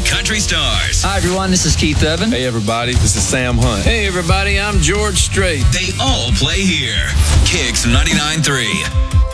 country stars. Hi, everyone. This is Keith Urban. Hey, everybody. This is Sam Hunt. Hey, everybody. I'm George Strait. They all play here. Kicks 99.3.